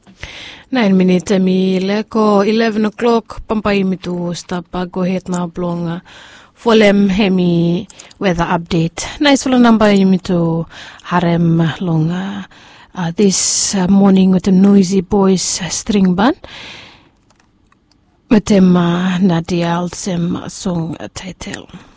9 minutes mille ko 11 o'clock pampaimituusta pagohetna blonga folem hemi weather update. Nice full number imitu harem longa this morning with the Noisy Boys string band. With them Nadia Alsem song title.